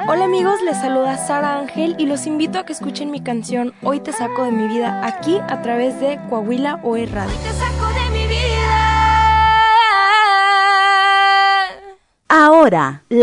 Hola amigos, les saluda Sara Ángel y los invito a que escuchen mi canción Hoy te saco de mi vida aquí a través de Coahuila OE Radio. Hoy te saco de mi vida. Ahora,